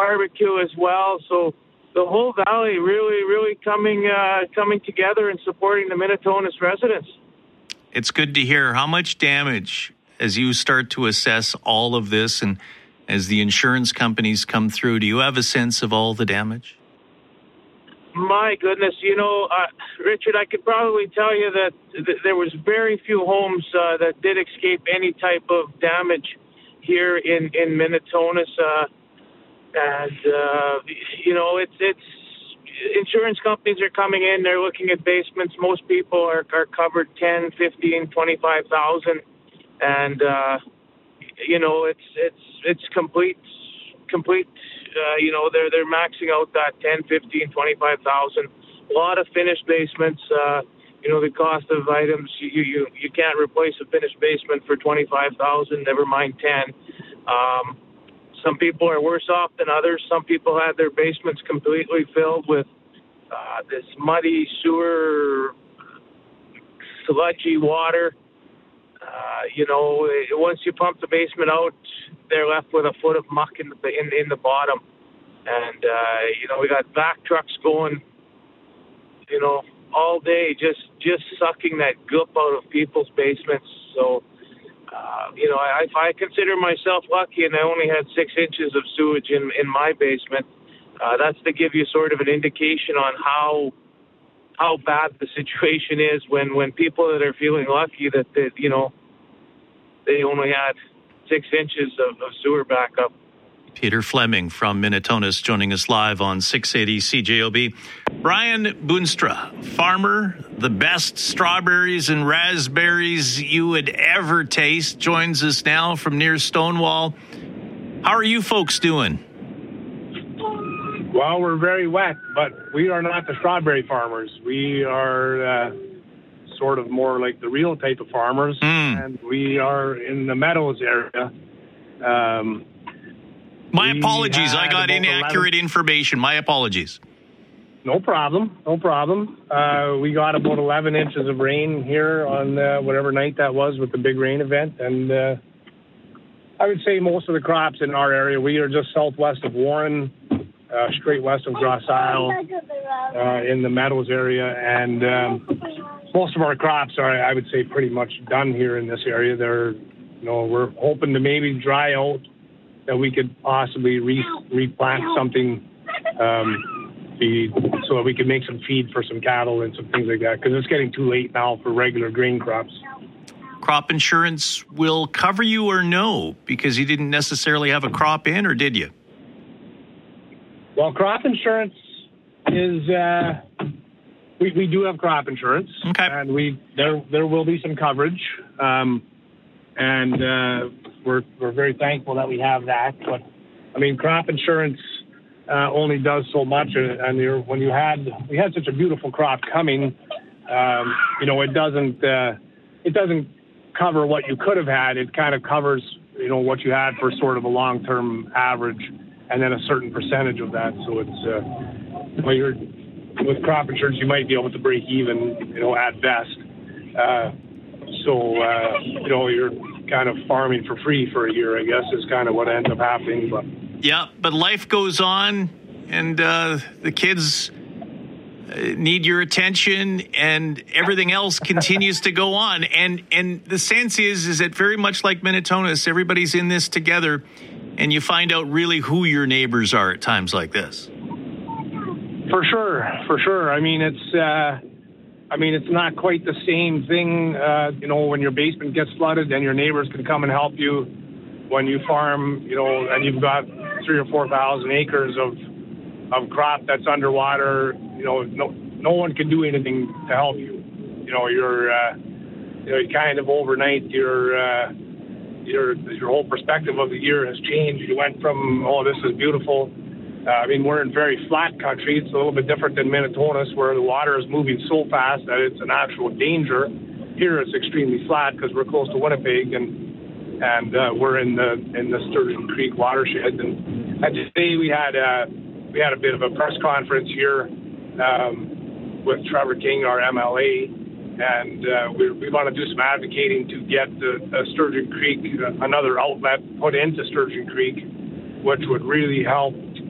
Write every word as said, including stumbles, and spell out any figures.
barbecue as well. So the whole valley really, really coming uh, coming together and supporting the Minitonas residents. It's good to hear. How much damage, as you start to assess all of this and as the insurance companies come through, do you have a sense of all the damage? My goodness, you know, uh, Richard, I could probably tell you that th- there was very few homes uh, that did escape any type of damage here in, in Minitonas. Uh, and, uh, you know, it's, it's, insurance companies are coming in, they're looking at basements. Most people are, are covered ten, fifteen, twenty-five thousand. And, uh, you know, it's, it's, it's complete, complete, uh, you know, they're, they're maxing out that ten, fifteen, twenty-five thousand. A lot of finished basements, uh, you know, the cost of items, you, you, you can't replace a finished basement for twenty-five thousand, never mind ten. Um, some people are worse off than others. Some people had their basements completely filled with, uh, this muddy sewer, sludgy water. Uh, you know, once you pump the basement out, they're left with a foot of muck in the in, in the bottom, and uh, you know we got back trucks going, you know, all day just just sucking that goop out of people's basements. So, uh, you know, I, I consider myself lucky, and I only had six inches of sewage in in my basement. Uh, that's to give you sort of an indication on how. how bad the situation is when, when people that are feeling lucky that, that, you know, they only had six inches of, of sewer backup. Peter Fleming from Minitonas joining us live on six eighty C J O B. Brian Boonstra, farmer, the best strawberries and raspberries you would ever taste, joins us now from near Stonewall. How are you folks doing? Well, we're very wet, but we are not the strawberry farmers. We are uh, sort of more like the real type of farmers, mm. and we are in the Meadows area. Um, My apologies. I got inaccurate eleven information. My apologies. No problem. No problem. Uh, we got about eleven inches of rain here on uh, whatever night that was with the big rain event, and uh, I would say most of the crops in our area, we are just southwest of Warren, Uh, straight west of Grosse Isle, uh, in the Meadows area, and um, most of our crops are, I would say, pretty much done here in this area. They're, you know, we're hoping to maybe dry out, that we could possibly re- replant something, um, feed, so that we could make some feed for some cattle and some things like that, because it's getting too late now for regular grain crops. Crop insurance will cover you or no, because you didn't necessarily have a crop in, or did you? Well, crop insurance is, uh, we, we do have crop insurance. Okay. And we, there, there will be some coverage. Um, and, uh, we're, we're very thankful that we have that. But I mean, crop insurance, uh, only does so much. And, and you're, when you had, we had such a beautiful crop coming, um, you know, it doesn't, uh, it doesn't cover what you could have had. It kind of covers, you know, what you had for sort of a long-term average, and then a certain percentage of that. So it's, uh, well, you're, with crop insurance, you might be able to break even, you know, at best. Uh, so, uh, you know, you're kind of farming for free for a year, I guess, is kind of what ends up happening. But yeah, but life goes on, and uh, the kids need your attention, and everything else continues to go on. And and the sense is, is that very much like Minitonas, everybody's in this together, and you find out really who your neighbors are at times like this. For sure, for sure. I mean, it's, uh, I mean, it's not quite the same thing, uh, you know, when your basement gets flooded and your neighbors can come and help you. When you farm, you know, and you've got three or four thousand acres of of crop that's underwater, you know, no no one can do anything to help you. You know, you're, uh, you know, kind of overnight, your uh, your your whole perspective of the year has changed. You went from, oh, this is beautiful. Uh, I mean, we're in very flat country. It's a little bit different than Minitonas, where the water is moving so fast that it's an actual danger. Here it's extremely flat because we're close to Winnipeg, and and uh, we're in the in the Sturgeon Creek watershed. And, and today we had a we had a bit of a press conference here um, with Trevor King, our M L A, and uh, we we want to do some advocating to get the uh, Sturgeon Creek, uh, another outlet put into Sturgeon Creek, which would really help